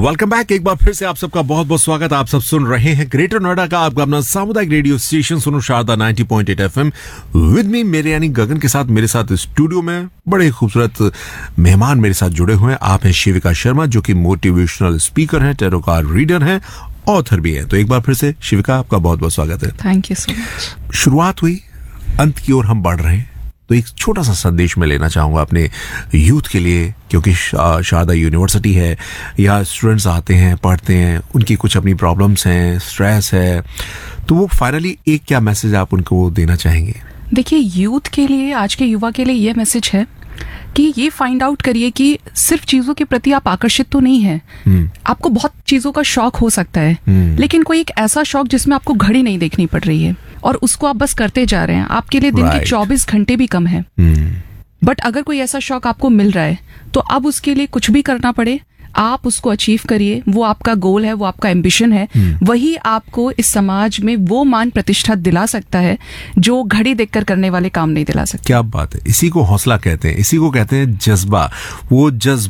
Welcome back. एक बार फिर से आप सबका बहुत बहुत स्वागत। आप सब सुन रहे हैं ग्रेटर नोएडा का आपका अपना सामुदायिक रेडियो स्टेशन सुनो शारदा 90.8 FM विद मी, मेरे यानी गगन के साथ। मेरे साथ स्टूडियो में बड़े खूबसूरत मेहमान मेरे साथ जुड़े हुए हैं। आप हैं शिविका शर्मा, जो कि मोटिवेशनल स्पीकर हैं, टैरो कार्ड रीडर हैं, ऑथर भी हैं। तो एक बार फिर से शिविका, आपका बहुत बहुत स्वागत है। Thank you so much. शुरुआत हुई, अंत की ओर हम बढ़ रहे हैं, तो एक छोटा सा संदेश मैं लेना चाहूंगा अपने यूथ के लिए, क्योंकि शारदा यूनिवर्सिटी है, यहाँ स्टूडेंट्स आते हैं, पढ़ते हैं, उनकी कुछ अपनी प्रॉब्लम्स हैं, स्ट्रेस है, तो वो फाइनली एक क्या मैसेज आप उनको देना चाहेंगे? देखिए, यूथ के लिए, आज के युवा के लिए ये मैसेज है कि ये फाइंड आउट करिए कि सिर्फ चीजों के प्रति आप आकर्षित तो नहीं है। आपको बहुत चीजों का शौक हो सकता है, लेकिन कोई एक ऐसा शौक जिसमें आपको घड़ी नहीं देखनी पड़ रही है और उसको आप बस करते जा रहे हैं। आपके लिए दिन के 24 घंटे भी कम है, बट अगर कोई ऐसा शौक आपको मिल रहा है तो अब उसके लिए कुछ भी करना पड़े, आप उसको अचीव करिए। वो आपका गोल है, वो आपका एम्बिशन है, वही आपको इस समाज में वो मान प्रतिष्ठा दिला सकता है जो घड़ी देखकर करने वाले काम नहीं दिला सकते। क्या बात है! इसी को हौसला कहते हैं, इसी को कहते हैं जज्बा। वो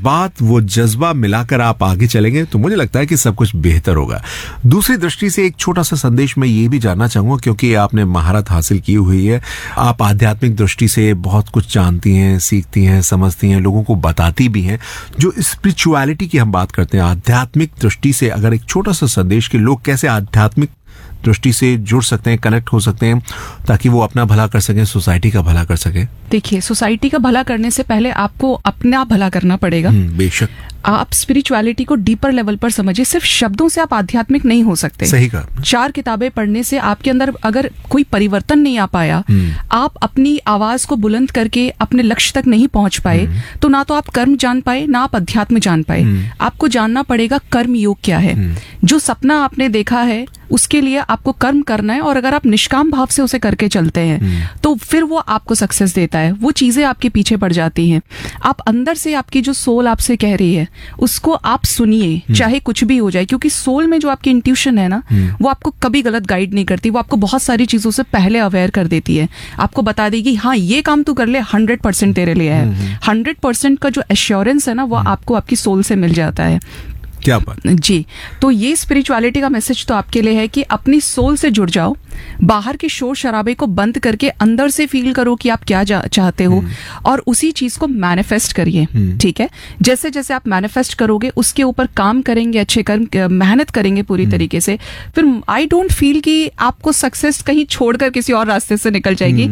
जज्बा मिलाकर आप आगे चलेंगे तो मुझे लगता है कि सब कुछ बेहतर होगा। दूसरी दृष्टि से एक छोटा सा संदेश मैं ये भी जानना चाहूंगा, क्योंकि आपने महारत हासिल की हुई है, आप आध्यात्मिक दृष्टि से बहुत कुछ जानती हैं, सीखती हैं, समझती हैं, लोगों को बताती भी हैं। जो स्पिरिचुअलिटी हम बात करते हैं, आध्यात्मिक दृष्टि से अगर एक छोटा सा संदेश कि लोग कैसे आध्यात्मिक दृष्टि से जुड़ सकते हैं, कनेक्ट हो सकते हैं, ताकि वो अपना भला कर सकें, सोसाइटी का भला कर सकें। देखिए, सोसाइटी का भला करने से पहले आपको अपना भला करना पड़ेगा। बेशक। आप स्पिरिचुअलिटी को डीपर लेवल पर समझिए। सिर्फ शब्दों से आप आध्यात्मिक नहीं हो सकते। सही कहा। 4 किताबें पढ़ने से आपके अंदर अगर कोई परिवर्तन नहीं आ पाया, आप अपनी आवाज को बुलंद करके अपने लक्ष्य तक नहीं पहुंच पाए, तो ना तो आप कर्म जान पाए, ना आप अध्यात्म जान पाए। आपको जानना पड़ेगा कर्म योग क्या है। जो सपना आपने देखा है उसके लिए आपको कर्म करना है, और अगर आप निष्काम भाव से उसे करके चलते हैं तो फिर वो आपको सक्सेस देता है। वो चीजें आपके पीछे पड़ जाती हैं। आप अंदर से, आपकी जो सोल आपसे कह रही है उसको आप सुनिए, चाहे कुछ भी हो जाए, क्योंकि सोल में जो आपकी इंट्यूशन है ना, वो आपको कभी गलत गाइड नहीं करती। वो आपको बहुत सारी चीजों से पहले अवेयर कर देती है। आपको बता देगी हाँ ये काम तू कर ले, 100% तेरे लिए है। 100% का जो एश्योरेंस है ना, वो आपको आपकी सोल से मिल जाता है। क्या बात जी। तो ये स्पिरिचुअलिटी का मैसेज तो आपके लिए है कि अपनी सोल से जुड़ जाओ, बाहर के शोर शराबे को बंद करके अंदर से फील करो कि आप क्या चाहते हो, और उसी चीज को मैनिफेस्ट करिए। ठीक है, जैसे जैसे आप मैनिफेस्ट करोगे, उसके ऊपर काम करेंगे, अच्छे कर्म, मेहनत करेंगे पूरी तरीके से, फिर आई डोंट फील कि आपको सक्सेस कहीं छोड़कर किसी और रास्ते से निकल जाएगी।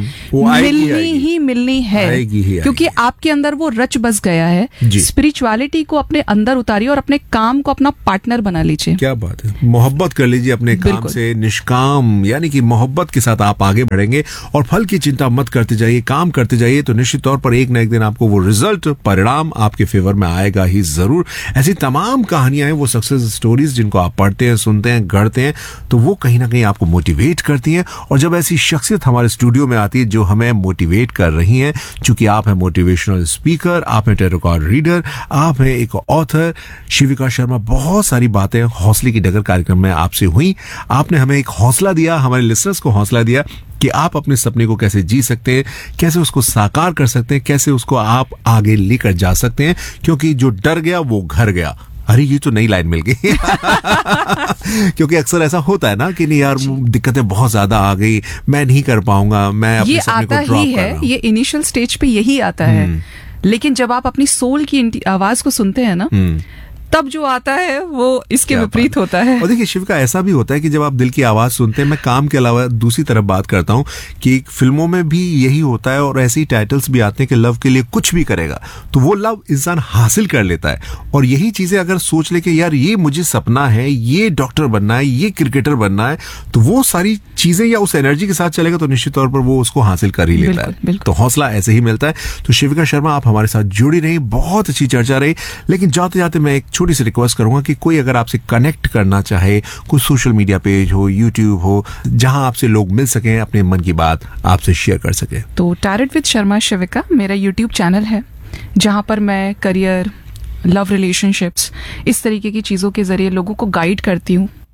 मिलनी है, क्योंकि आपके अंदर वो रच बस गया है। स्पिरिचुअलिटी को अपने अंदर उतारिए और अपने काम को अपना पार्टनर बना लीजिए। क्या बात है! मोहब्बत कर लीजिए अपने काम से, निष्काम, यानी कि मोहब्बत के साथ आप आगे बढ़ेंगे और फल की चिंता मत करते जाइए, काम करते जाइए, तो निश्चित तौर पर एक न एक दिन आपको वो रिजल्ट, परिणाम आपके फेवर में आएगा ही जरूर। ऐसी तमाम कहानियां हैं, वो सक्सेस स्टोरीज जिनको आप पढ़ते हैं, सुनते हैं, गढ़ते हैं, तो वो कहीं ना कहीं आपको मोटिवेट करती हैं। और जब ऐसी शख्सियत हमारे स्टूडियो में आती है जो हमें मोटिवेट कर रही हैं, चूंकि आप हैं मोटिवेशनल स्पीकर, आप हैं टैरो कार्ड रीडर, आप हैं एक ऑथर, शिविका शर्मा, बहुत सारी बातें हौसले की डगर कार्यक्रम में आपसे हुई। आपने हमें एक हौसला दिया, हमारे लिसनर्स को हौसला दिया कि आप अपने सपने को कैसे जी सकते हैं, कैसे उसको साकार कर सकते हैं, कैसे उसको आप आगे लेकर जा सकते हैं, क्योंकि जो डर गया वो घर गया। अरे ये तो नई लाइन मिल गई। क्योंकि अक्सर ऐसा होता है ना कि नहीं यार, दिक्कतें बहुत ज्यादा आ गई, मैं नहीं कर पाऊंगा, मैं अपने सपने को ड्रॉप कर रहा हूं। ये इनिशियल स्टेज पे यही आता है, लेकिन जब आप अपनी सोल की आवाज को सुनते हैं ना, तब जो आता है वो इसके विपरीत होता है। और देखिए शिविका, ऐसा भी होता है कि जब आप दिल की आवाज सुनते हैं, मैं काम के अलावा दूसरी तरफ बात करता हूं कि फिल्मों में भी यही होता है, और ऐसे ही टाइटल्स भी आते हैं कि लव के लिए कुछ भी करेगा, तो वो लव इंसान हासिल कर लेता है। और यही चीजें अगर सोच ले कि यार ये मुझे सपना है, ये डॉक्टर बनना है, ये क्रिकेटर बनना है, तो वो सारी चीजें या उस एनर्जी के साथ चलेगा तो निश्चित तौर पर वो उसको हासिल कर ही लेता है। तो हौसला ऐसे ही मिलता है। तो शिविका शर्मा, आप हमारे साथ जुड़ी रही, बहुत अच्छी चर्चा रही। लेकिन जाते जाते मैं एक छोटी सी रिक्वेस्ट करूंगा कि कोई अगर आपसे कनेक्ट करना चाहे, कोई सोशल मीडिया पेज हो, यूट्यूब हो, जहां आपसे लोग मिल सकें, अपने मन की बात आपसे शेयर कर सके, तो टैरेट विद शर्मा शिविका मेरा यूट्यूब चैनल है, जहां पर मैं करियर, लव रिलेशनशिप्स, इस तरीके की चीजों के जरिए लोगों को गाइड करती हूँ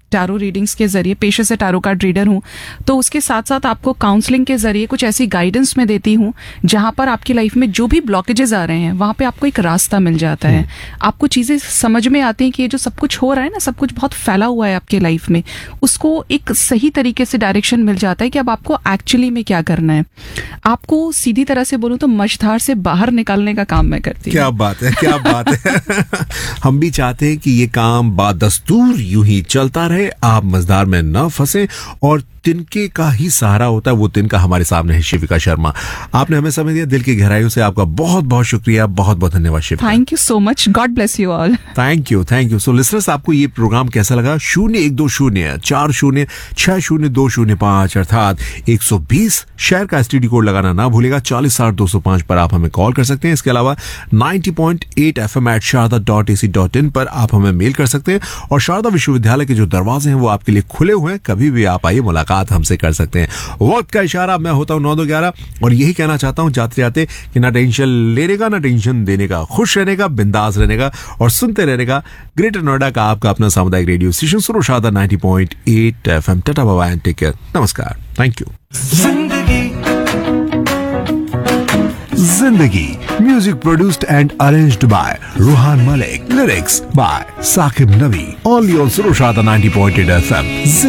टैरो रीडिंग्स के जरिए, पेशे से टैरो कार्ड रीडर हूँ, तो उसके साथ साथ आपको काउंसलिंग के जरिए कुछ ऐसी गाइडेंस मैं देती हूँ जहां पर आपकी लाइफ में जो भी ब्लॉकेजेस आ रहे हैं वहां पे आपको एक रास्ता मिल जाता है। आपको चीजें समझ में आती हैं कि ये जो सब कुछ हो रहा है ना, सब कुछ बहुत फैला हुआ है आपके लाइफ में, उसको एक सही तरीके से डायरेक्शन मिल जाता है कि अब आपको एक्चुअली में क्या करना है। आपको सीधी तरह से बोलूं तो मझधार से बाहर निकालने का काम मैं करती हूँ। क्या बात है, क्या बात है। हम भी चाहते हैं कि ये काम बादस्तूर यूं ही चलता रहे, आप मझधार में न फंसे, और तिनके का ही सहारा होता है वो तिनका हमारे सामने है शिविका शर्मा। आपने हमें समय दिया, दिल की गहराइयों से आपका बहुत बहुत शुक्रिया, बहुत बहुत धन्यवाद शिविका। Thank you so much, God bless you all. Thank you, thank you. So listeners, आपको ये प्रोग्राम कैसा लगा? 01204060205 अर्थात 120 शहर का एसटीडी कोड लगाना ना भूलेगा। 40,205 पर आप हमें कॉल कर सकते हैं। इसके अलावा 90.8 FM@sharda.ac.in पर आप हमें मेल कर सकते हैं, और शारदा विश्वविद्यालय के जो दरवाजे हैं वो आपके लिए खुले हुए हैं, कभी भी आप आइए, मुलाकात हमसे कर सकते हैं। वक्त का इशारा, मैं होता हूं 9-2-11, और यही कहना चाहता हूं जाते जाते कि ना टेंशन लेने का, ना टेंशन देने का, खुश रहने का, बिंदास रहने का, और सुनते रहने का ग्रेटर नोएडा का आपका अपना सामुदायिक रेडियो स्टेशन सुनो Sharda 90.8 FM। Tata bye bye, take care, नमस्कार, थैंक यू। जिंदगी music produced and arranged bye Ruhan Malik, lyrics by Saqib Nabi, only on सुनो शारदा 90.8 FM।